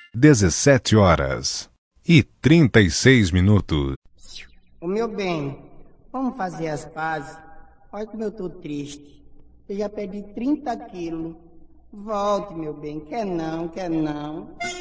17h36. Ô meu bem, vamos fazer as pazes. Olha como eu tô triste. Eu já perdi 30 quilos. Volte, meu bem. Quer não, quer não.